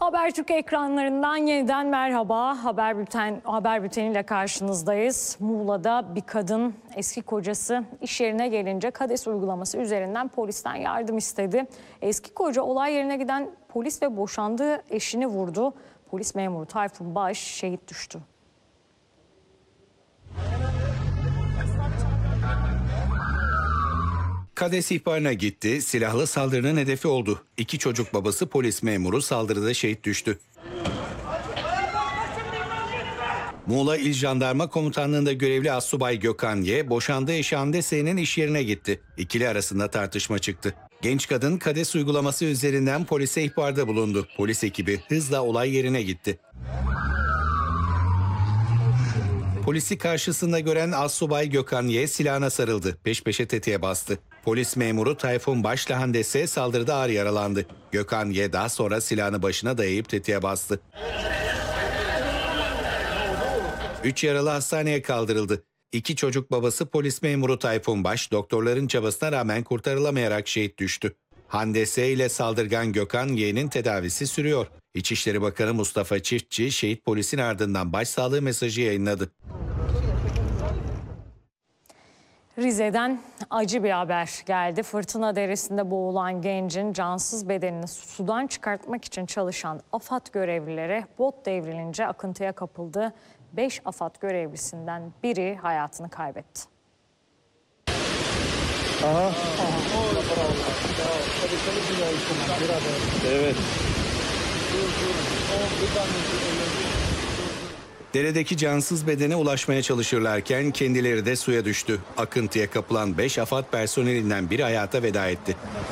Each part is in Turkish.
Habertürk ekranlarından yeniden merhaba. Haber bülteniyle karşınızdayız. Muğla'da bir kadın eski kocası iş yerine gelince KADES uygulaması üzerinden polisten yardım istedi. Eski koca olay yerine giden polis ve boşandığı eşini vurdu. Polis memuru Tayfun Baş şehit düştü. KADES ihbarına gitti, silahlı saldırının hedefi oldu. 2 çocuk babası polis memuru saldırıda şehit düştü. Muğla İl Jandarma Komutanlığı'nda görevli Astsubay Gökhan Y, boşandığı eşi Hande S'nin iş yerine gitti. İkili arasında tartışma çıktı. Genç kadın KADES uygulaması üzerinden polise ihbarda bulundu. Polis ekibi hızla olay yerine gitti. Polisi karşısında gören Astsubay Gökhan Y silahına sarıldı. Peş peşe tetiğe bastı. Polis memuru Tayfun Baş'la Hande S saldırıda ağır yaralandı. Gökhan Y daha sonra silahını başına dayayıp tetiğe bastı. 3 yaralı hastaneye kaldırıldı. 2 çocuk babası polis memuru Tayfun Baş doktorların çabasına rağmen kurtarılamayarak şehit düştü. Hande S ile saldırgan Gökhan Y'nin tedavisi sürüyor. İçişleri Bakanı Mustafa Çiftçi şehit polisin ardından başsağlığı mesajı yayınladı. Rize'den acı bir haber geldi. Fırtına Deresi'nde boğulan gencin cansız bedenini sudan çıkartmak için çalışan AFAD görevlileri bot devrilince akıntıya kapıldı. 5 AFAD görevlisinden biri hayatını kaybetti. Evet. Deredeki cansız bedene ulaşmaya çalışırlarken kendileri de suya düştü. Akıntıya kapılan 5 AFAD personelinden biri hayata veda etti.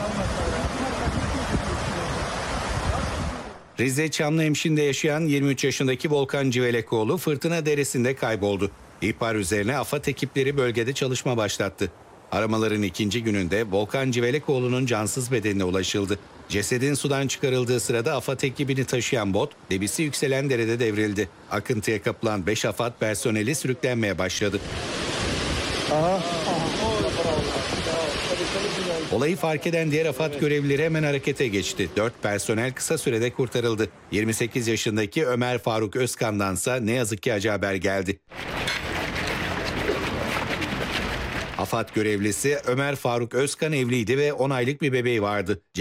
Rize Çamlıhemşin'de yaşayan 23 yaşındaki Volkan Civelekoğlu Fırtına Deresi'nde kayboldu. İhbar üzerine AFAD ekipleri bölgede çalışma başlattı. Aramaların ikinci gününde Volkan Civelekoğlu'nun cansız bedenine ulaşıldı. Cesedin sudan çıkarıldığı sırada AFAD ekibini taşıyan bot debisi yükselen derede devrildi. Akıntıya kapılan 5 AFAD personeli sürüklenmeye başladı. Olayı fark eden diğer AFAD görevlileri hemen harekete geçti. 4 personel kısa sürede kurtarıldı. 28 yaşındaki Ömer Faruk Özkan'dansa ne yazık ki acı haber geldi. AFAD görevlisi Ömer Faruk Özkan evliydi ve 10 aylık bir bebeği vardı.